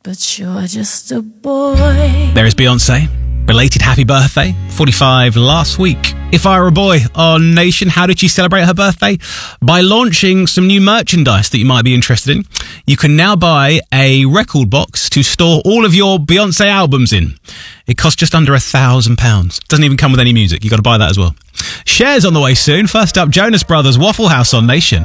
but you're just a boy. There is Beyonce. Belated happy birthday. 45 last week. If I Were a Boy on Nation, how did she celebrate her birthday? By launching some new merchandise that you might be interested in. You can now buy a record box to store all of your Beyonce albums in. It costs just under £1,000. Doesn't even come with any music. You've got to buy that as well. Shares on the way soon. First up, Jonas Brothers, Waffle House on Nation.